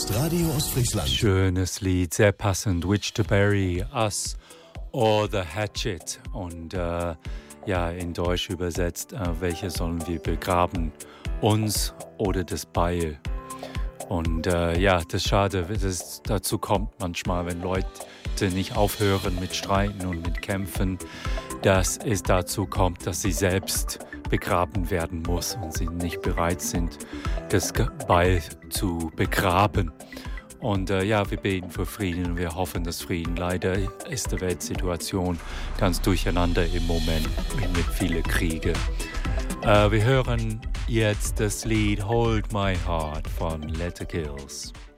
ist Radio Ostfriesland. Schönes Lied, sehr passend. Which to bury, us or the hatchet. Und ja, in Deutsch übersetzt, welche sollen wir begraben? Uns oder das Beil? Und ja, das ist schade, dass es dazu kommt manchmal, wenn Leute nicht aufhören mit Streiten und mit Kämpfen, dass es dazu kommt, dass sie selbst begraben werden muss und sie nicht bereit sind, das Beil zu begraben. Und ja, wir beten für Frieden und wir hoffen, dass Frieden. Leider ist die Weltsituation ganz durcheinander im Moment mit vielen Kriegen. Wir hören jetzt das Lied Hold My Heart von Letter Kills.